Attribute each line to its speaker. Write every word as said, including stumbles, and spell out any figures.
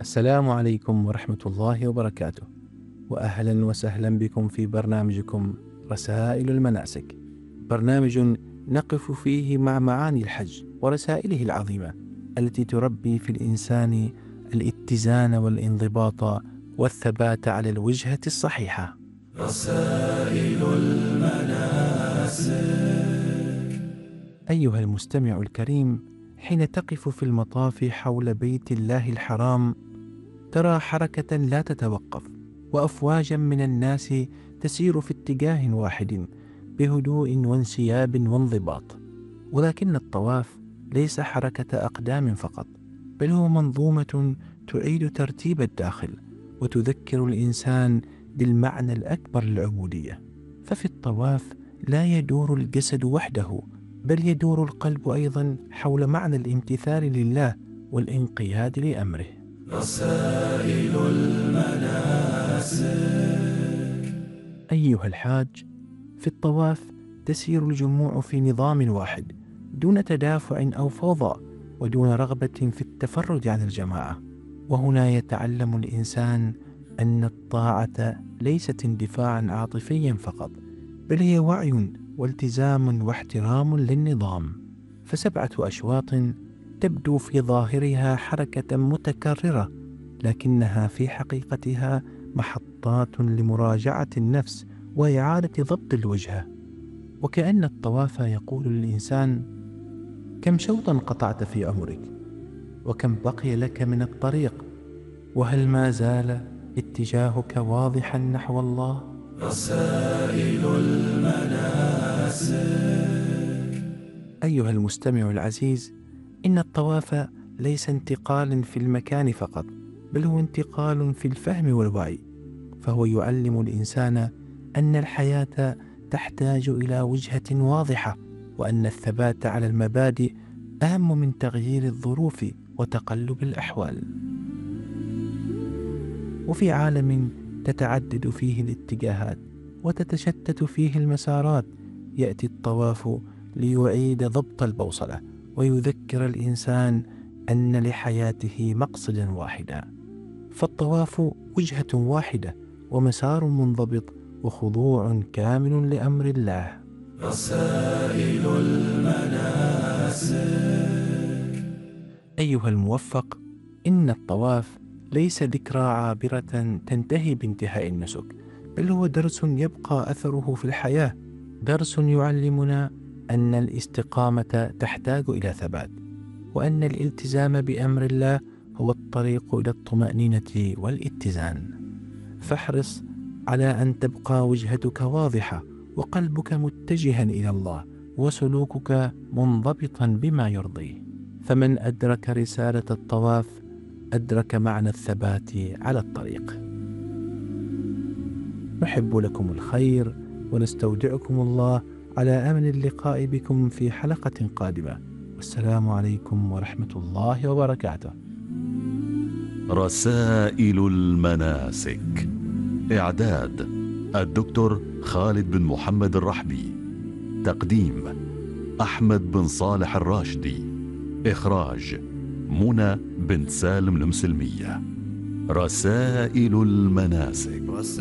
Speaker 1: السلام عليكم ورحمة الله وبركاته، وأهلا وسهلا بكم في برنامجكم رسائل المناسك، برنامج نقف فيه مع معاني الحج ورسائله العظيمة التي تربي في الإنسان الاتزان والانضباط والثبات على الوجهة الصحيحة. رسائل المناسك. أيها المستمع الكريم، حين تقف في المطاف حول بيت الله الحرام ترى حركة لا تتوقف، وأفواجا من الناس تسير في اتجاه واحد بهدوء وانسياب وانضباط. ولكن الطواف ليس حركة أقدام فقط، بل هو منظومة تعيد ترتيب الداخل وتذكر الإنسان بالمعنى الأكبر للعبودية. ففي الطواف لا يدور الجسد وحده، بل يدور القلب أيضا حول معنى الامتثال لله والانقياد لأمره. رسائل المناسك. أيها الحاج، في الطواف تسير الجموع في نظام واحد دون تدافع أو فوضى، ودون رغبة في التفرد عن الجماعة. وهنا يتعلم الإنسان أن الطاعة ليست اندفاعا عاطفيا فقط، بل هي وعي والتزام واحترام للنظام. فسبعة أشواط تبدو في ظاهرها حركة متكررة، لكنها في حقيقتها محطات لمراجعة النفس وإعادة ضبط الوجهة. وكأن الطواف يقول للإنسان: كم شوطا قطعت في عمرك؟ وكم بقي لك من الطريق؟ وهل ما زال اتجاهك واضحا نحو الله؟ رسائل المناسك. أيها المستمع العزيز، إن الطواف ليس انتقال في المكان فقط، بل هو انتقال في الفهم والوعي. فهو يعلم الإنسان أن الحياة تحتاج إلى وجهة واضحة، وأن الثبات على المبادئ أهم من تغيير الظروف وتقلب الأحوال. وفي عالم تتعدد فيه الاتجاهات وتتشتت فيه المسارات، يأتي الطواف ليعيد ضبط البوصلة ويذكر الإنسان أن لحياته مقصدا واحدا. فالطواف وجهة واحدة ومسار منضبط وخضوع كامل لأمر الله. رسائل المناسك. أيها الموفق، إن الطواف ليس ذكرى عابرة تنتهي بانتهاء النسك، بل هو درس يبقى أثره في الحياة، درس يعلمنا أن الاستقامة تحتاج إلى ثبات، وأن الالتزام بأمر الله هو الطريق إلى الطمأنينة والاتزان. فاحرص على أن تبقى وجهتك واضحة وقلبك متجها إلى الله وسلوكك منضبطا بما يرضيه. فمن أدرك رسالة الطواف أدرك معنى الثبات على الطريق. نحب لكم الخير ونستودعكم الله على أمل اللقاء بكم في حلقة قادمة، والسلام عليكم ورحمة الله وبركاته.
Speaker 2: رسائل المناسك. إعداد الدكتور خالد بن محمد الرحبي. تقديم أحمد بن صالح الراشدي. إخراج منى بنت سالم المسلمية. رسائل المناسك.